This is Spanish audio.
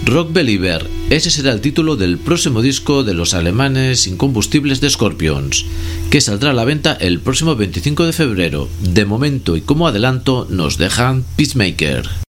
Rock Believer, ese será el título del próximo disco de los alemanes incombustibles de Scorpions, que saldrá a la venta el próximo 25 de febrero. De momento y como adelanto nos dejan Peacemaker.